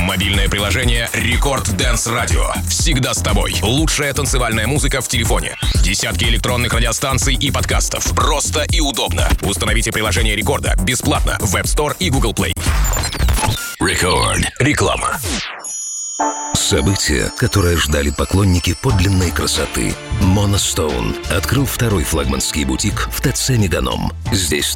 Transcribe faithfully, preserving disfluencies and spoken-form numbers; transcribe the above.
Мобильное приложение Рекорд Dance Radio. Всегда с тобой. Лучшая танцевальная музыка в телефоне. Десятки электронных радиостанций и подкастов. Просто и удобно. Установите приложение Рекорда бесплатно в App Store и Google Play. Рекорд. Реклама. Событие, которое ждали поклонники подлинной красоты. Monostone открыл второй флагманский бутик в ТЦ «Меганом». Здесь